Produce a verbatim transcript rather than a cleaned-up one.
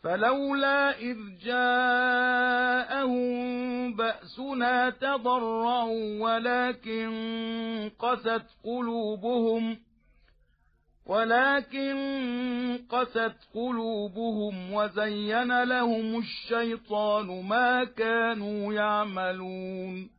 فلولا إذ جاءهم بأسنا تضرعوا ولكن قست قلوبهم ولكن قست قلوبهم وزين لهم الشيطان ما كانوا يعملون